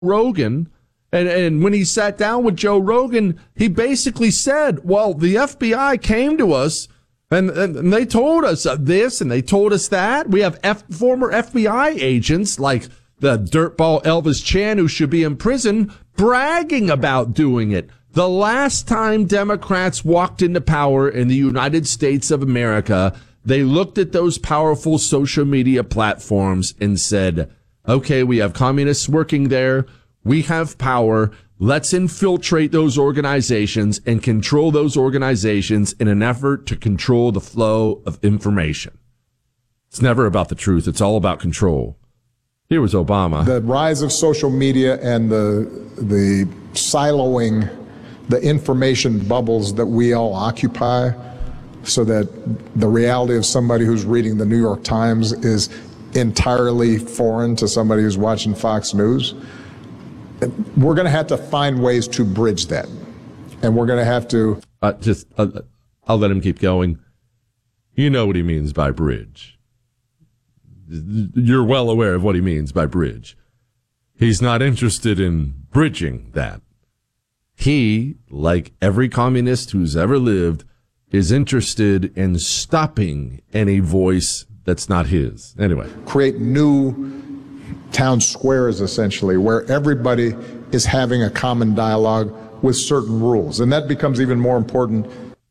Rogan. And when he sat down with Joe Rogan, he basically said, well, the FBI came to us and they told us this and they told us that. We have former FBI agents like the dirtball Elvis Chan, who should be in prison, bragging about doing it. The last time Democrats walked into power in the United States of America, they looked at those powerful social media platforms and said, okay, we have communists working there. We have power. Let's infiltrate those organizations and control those organizations in an effort to control the flow of information. It's never about the truth. It's all about control. Here was Obama. The rise of social media and the siloing, the information bubbles that we all occupy, so that the reality of somebody who's reading the New York Times is entirely foreign to somebody who's watching Fox News. We're going to have to find ways to bridge that. And we're going to have to... I'll let him keep going. You know what he means by bridge. You're well aware of what he means by bridge. He's not interested in bridging that. He, like every communist who's ever lived, is interested in stopping any voice that's not his. Anyway. Create new town squares, essentially, where everybody is having a common dialogue with certain rules. And that becomes even more important.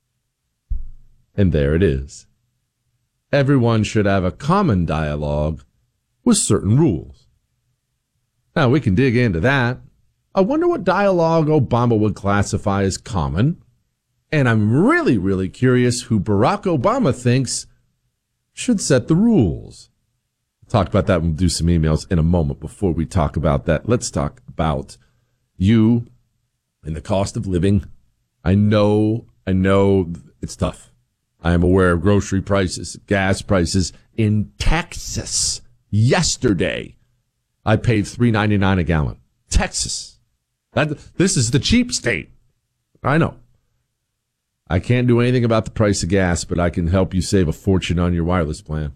And there it is. Everyone should have a common dialogue with certain rules. Now, we can dig into that. I wonder what dialogue Obama would classify as common. And I'm really, really curious who Barack Obama thinks should set the rules. Talk about that. We'll do some emails in a moment. Before we talk about that, let's talk about you and the cost of living. I know it's tough. I am aware of grocery prices, gas prices in Texas. Yesterday, I paid $3.99 a gallon. Texas. This is the cheap state. I know. I can't do anything about the price of gas, but I can help you save a fortune on your wireless plan.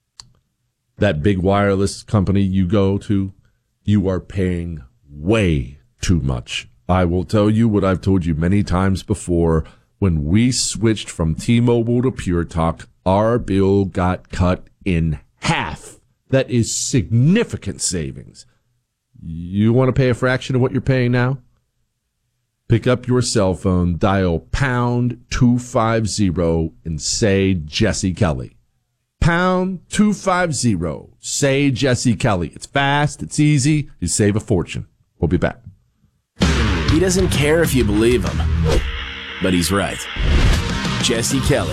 That big wireless company you go to, you are paying way too much. I will tell you what I've told you many times before. When we switched from T-Mobile to Pure Talk, our bill got cut in half. That is significant savings. You want to pay a fraction of what you're paying now? Pick up your cell phone, dial pound 250 and say Jesse Kelly. Pound 250. Say Jesse Kelly. It's fast. It's easy. You save a fortune. We'll be back. He doesn't care if you believe him, but he's right. Jesse Kelly.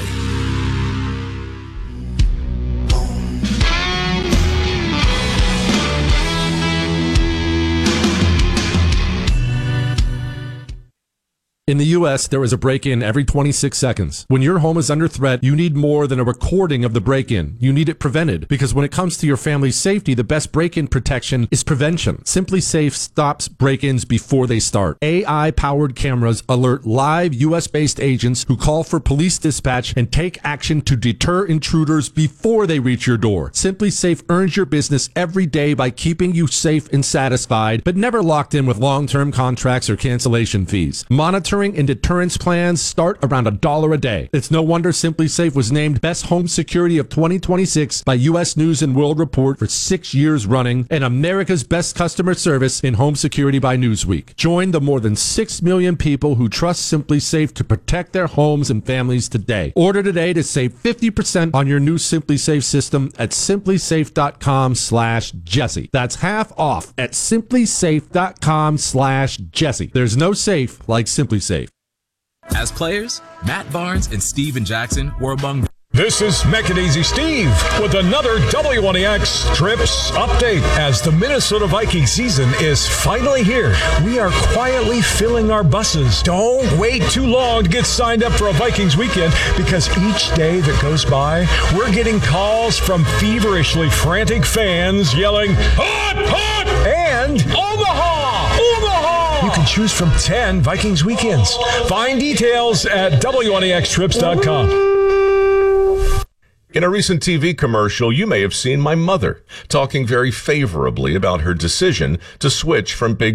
In the U.S., there is a break-in every 26 seconds. When your home is under threat, you need more than a recording of the break-in. You need it prevented, because when it comes to your family's safety, the best break-in protection is prevention. Simply Safe stops break-ins before they start. AI-powered cameras alert live U.S.-based agents who call for police dispatch and take action to deter intruders before they reach your door. Simply Safe earns your business every day by keeping you safe and satisfied, but never locked in with long-term contracts or cancellation fees. Monitoring and deterrence plans start around $1 a day. It's no wonder Simply Safe was named Best Home Security of 2026 by U.S. News and World Report for 6 years running, and America's Best Customer Service in Home Security by Newsweek. Join the more than 6 million people who trust Simply Safe to protect their homes and families today. Order today to save 50% on your new Simply Safe system at simplysafe.com/Jesse. That's half off at simplysafe.com/Jesse. There's no safe like Simply Safe. As players, Matt Barnes and Steven Jackson were among... This is Make It Easy Steve with another W1EX Trips update. As the Minnesota Vikings season is finally here, we are quietly filling our buses. Don't wait too long to get signed up for a Vikings weekend, because each day that goes by, we're getting calls from feverishly frantic fans yelling, "Hot, hot!" and "Omaha! You can choose from 10 Vikings weekends. Find details at W1EXTrips.com. In a recent TV commercial, you may have seen my mother talking very favorably about her decision to switch from Big